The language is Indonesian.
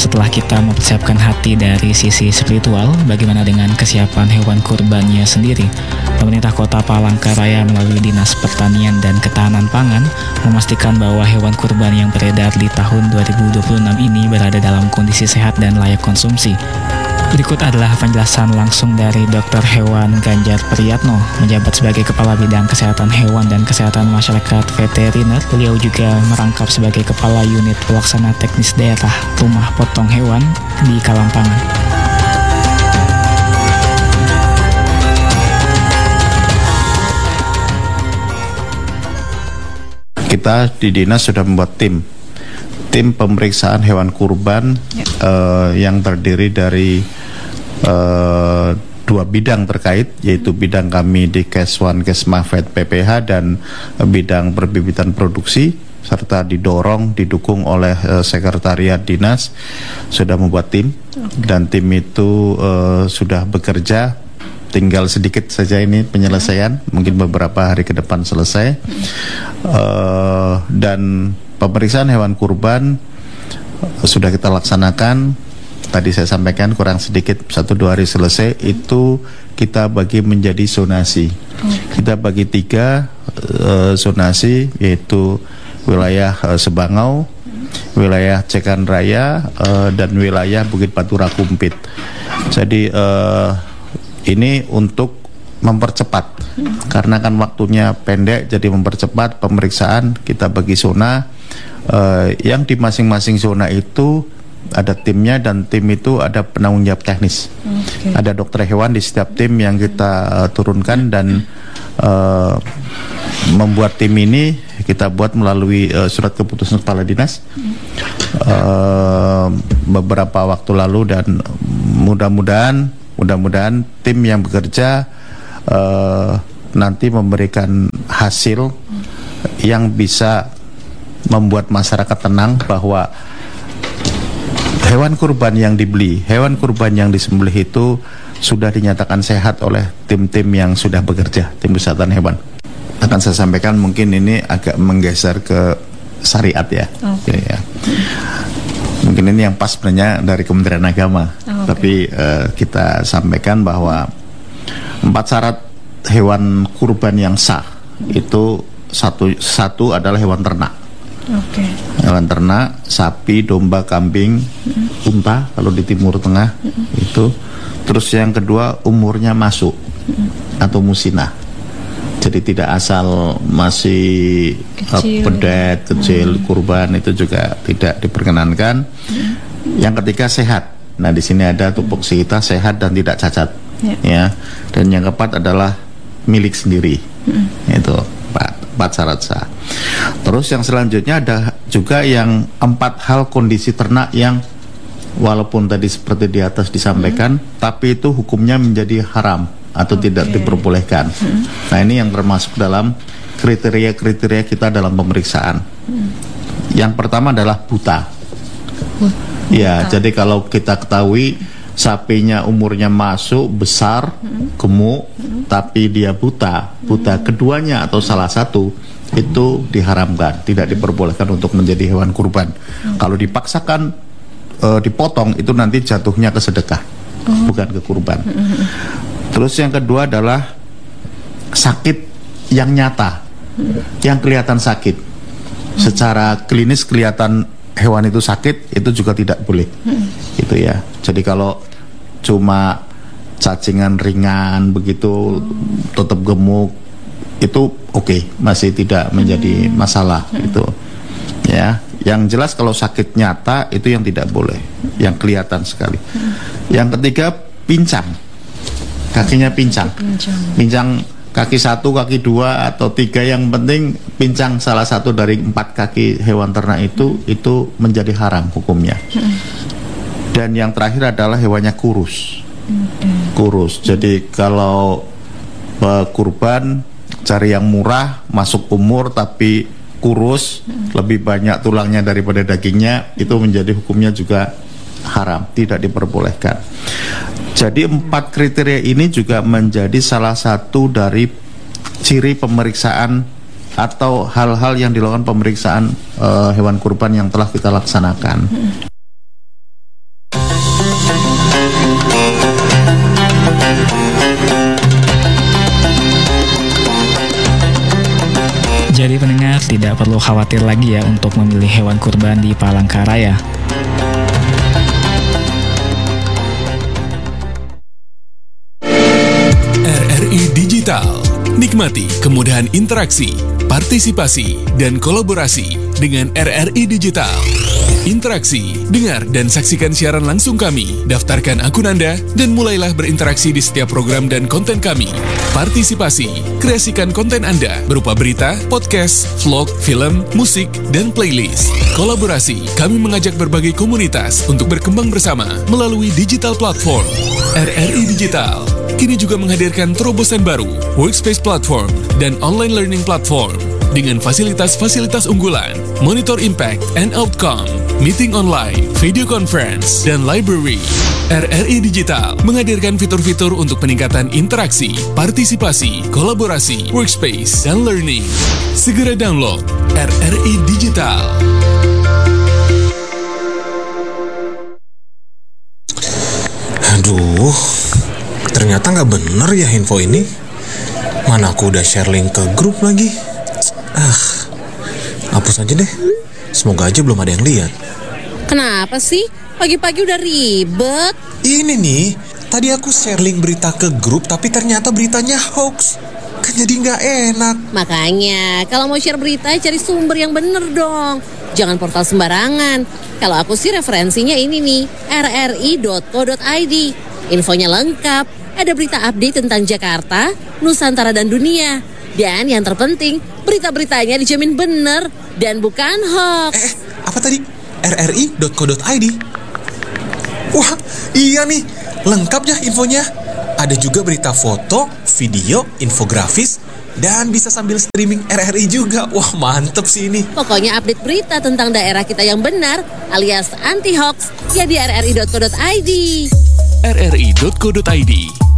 setelah kita mempersiapkan hati dari sisi spiritual, bagaimana dengan kesiapan hewan kurbannya sendiri? Pemerintah Kota Palangkaraya melalui Dinas Pertanian dan Ketahanan Pangan memastikan bahwa hewan kurban yang beredar di tahun 2026 ini berada dalam kondisi sehat dan layak konsumsi. Berikut adalah penjelasan langsung dari Dr. Hewan Ganjar Priyatno, menjabat sebagai Kepala Bidang Kesehatan Hewan dan Kesehatan Masyarakat Veteriner. Beliau juga merangkap sebagai Kepala Unit Pelaksana Teknis Daerah Rumah Potong Hewan di Kalampangan. Kita di dinas sudah membuat tim pemeriksaan hewan kurban yang terdiri dari dua bidang terkait, yaitu bidang kami di Keswan Kesmafet PPH dan bidang perbibitan produksi, serta didukung oleh sekretariat dinas sudah membuat tim, dan tim itu sudah bekerja. Tinggal sedikit saja ini penyelesaian, mungkin beberapa hari ke depan selesai. Dan pemeriksaan hewan kurban sudah kita laksanakan. Tadi saya sampaikan kurang sedikit 1-2 hari selesai. Itu kita bagi menjadi zonasi. Kita bagi 3 zonasi, yaitu wilayah Sebangau, wilayah Cekan Raya, dan wilayah Bukit Batu Rakumpit. Jadi ini untuk mempercepat, karena kan waktunya pendek, jadi mempercepat pemeriksaan. Kita bagi zona, yang di masing-masing zona itu ada timnya, dan tim itu ada penanggung jawab teknis. Ada dokter hewan di setiap tim yang kita turunkan, dan membuat tim ini kita buat melalui surat keputusan kepala dinas beberapa waktu lalu, dan mudah-mudahan tim yang bekerja nanti memberikan hasil yang bisa membuat masyarakat tenang bahwa hewan kurban yang dibeli, hewan kurban yang disembelih itu sudah dinyatakan sehat oleh tim-tim yang sudah bekerja, tim kesehatan hewan. Akan saya sampaikan, mungkin ini agak menggeser ke syariat ya. Ya. Mungkin ini yang pas sebenarnya dari Kementerian Agama. Tapi kita sampaikan bahwa 4 syarat hewan kurban yang sah itu satu adalah hewan ternak. Hewan ternak, sapi, domba, kambing, unta kalau di Timur Tengah itu. Terus yang kedua, umurnya masuk atau musinah. Jadi tidak asal masih pedet, kecil, kurban, itu juga tidak diperkenankan. Yang ketiga, sehat. Nah, di sini ada tupoksi kita sehat dan tidak cacat. Ya. Dan yang keempat adalah milik sendiri. Itu 4 syarat sah. Terus yang selanjutnya ada juga yang 4 hal kondisi ternak yang walaupun tadi seperti di atas disampaikan, tapi itu hukumnya menjadi haram atau tidak diperbolehkan. Nah, ini yang termasuk dalam kriteria-kriteria kita dalam pemeriksaan. Yang pertama adalah buta. Ya, jadi kalau kita ketahui sapinya umurnya masuk, besar, gemuk, tapi dia buta keduanya atau salah satu, itu diharamkan, tidak diperbolehkan untuk menjadi hewan kurban. Kalau dipaksakan dipotong, itu nanti jatuhnya ke sedekah, bukan ke kurban. Terus yang kedua adalah sakit yang nyata, yang kelihatan sakit. Secara klinis kelihatan hewan itu sakit, itu juga tidak boleh. Itu ya. Jadi kalau cuma cacingan ringan begitu, tetap gemuk, itu oke, masih tidak menjadi masalah itu. Ya, yang jelas kalau sakit nyata itu yang tidak boleh, yang kelihatan sekali. Yang ketiga, pincang. Kakinya pincang. Kaki 1, kaki 2 atau 3, yang penting pincang salah satu dari 4 kaki hewan ternak itu menjadi haram hukumnya. Dan yang terakhir adalah hewannya kurus. Kurus. Jadi kalau kurban cari yang murah, masuk umur tapi kurus, lebih banyak tulangnya daripada dagingnya, itu menjadi hukumnya juga haram, tidak diperbolehkan. Jadi 4 kriteria ini juga menjadi salah satu dari ciri pemeriksaan atau hal-hal yang dilakukan pemeriksaan hewan kurban yang telah kita laksanakan. Jadi pendengar tidak perlu khawatir lagi ya untuk memilih hewan kurban di Palangkaraya. RRI Digital. Nikmati kemudahan interaksi, partisipasi, dan kolaborasi dengan RRI Digital. Interaksi, dengar dan saksikan siaran langsung kami, daftarkan akun Anda, dan mulailah berinteraksi di setiap program dan konten kami. Partisipasi, kreasikan konten Anda berupa berita, podcast, vlog, film, musik, dan playlist. Kolaborasi, kami mengajak berbagai komunitas untuk berkembang bersama melalui digital platform. RRI Digital kini juga menghadirkan terobosan baru, workspace platform, dan online learning platform dengan fasilitas-fasilitas unggulan, monitor impact and outcome, meeting online, video conference, dan library. RRI Digital menghadirkan fitur-fitur untuk peningkatan interaksi, partisipasi, kolaborasi, workspace, dan learning. Segera download RRI Digital. Aduh, ternyata nggak bener ya info ini. Mana aku udah share link ke grup lagi. Hapus aja deh. Semoga aja belum ada yang lihat. Kenapa sih? Pagi-pagi udah ribet. Ini nih, tadi aku share link berita ke grup tapi ternyata beritanya hoax. Kan jadi nggak enak. Makanya, kalau mau share berita, cari sumber yang bener dong. Jangan portal sembarangan. Kalau aku sih referensinya ini nih, rri.co.id. Infonya lengkap, ada berita update tentang Jakarta, Nusantara, dan dunia. Dan yang terpenting, berita-beritanya dijamin bener dan bukan hoax. Apa tadi? rri.co.id? Wah, iya nih, lengkap ya infonya. Ada juga berita foto, video, infografis, dan bisa sambil streaming RRI juga. Wah, mantep sih ini. Pokoknya update berita tentang daerah kita yang benar alias anti-hoax ya di rri.co.id. rri.co.id